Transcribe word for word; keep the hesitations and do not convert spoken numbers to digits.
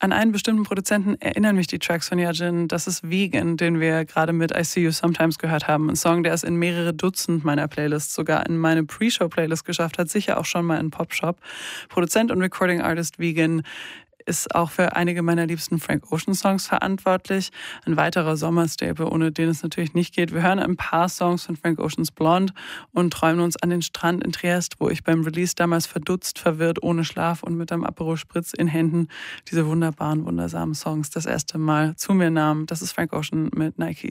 An einen bestimmten Produzenten erinnern mich die Tracks von Yajin. Das ist Vegan, den wir gerade mit I See You Sometimes gehört haben. Ein Song, der es in mehrere Dutzend meiner Playlists, sogar in meine Pre-Show-Playlist geschafft hat. Sicher auch schon mal in Pop-Shop. Produzent und Recording Artist Vegan ist auch für einige meiner liebsten Frank Ocean Songs verantwortlich. Ein weiterer Sommerstaple, ohne den es natürlich nicht geht. Wir hören ein paar Songs von Frank Oceans Blonde und träumen uns an den Strand in Triest, wo ich beim Release damals verdutzt, verwirrt, ohne Schlaf und mit einem Aperol Spritz in Händen diese wunderbaren, wundersamen Songs das erste Mal zu mir nahm. Das ist Frank Ocean mit Nikes.